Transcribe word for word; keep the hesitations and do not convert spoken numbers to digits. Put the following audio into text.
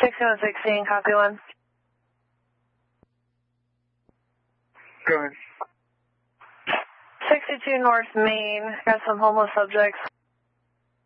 sixty-one sixteen, copy one. Go ahead. sixty-two North Main, got some homeless subjects.